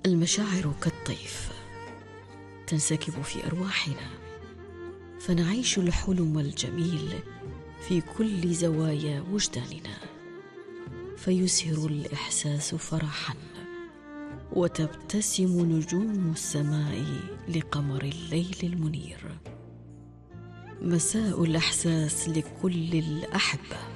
المشاعر كالطيف تنسكب في أرواحنا، فنعيش الحلم الجميل في كل زوايا وجداننا، فيسهر الإحساس فرحا، وتبتسم نجوم السماء لقمر الليل المنير. مساء الإحساس لكل الأحبة.